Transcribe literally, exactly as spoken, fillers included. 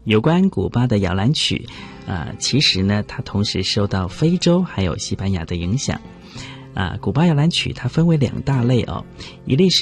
有关古巴的摇篮曲，呃，其实呢，它同时受到非洲还有西班牙的影响。啊，古巴摇篮曲它分为两大类哦，一类是